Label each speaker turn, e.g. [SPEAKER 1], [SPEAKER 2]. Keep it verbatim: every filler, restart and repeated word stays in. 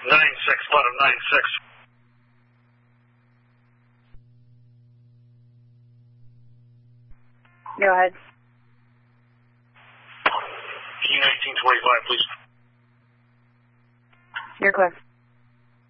[SPEAKER 1] nine six, bottom nine six.
[SPEAKER 2] Go ahead.
[SPEAKER 1] E nineteen twenty-five, please.
[SPEAKER 2] You're clear.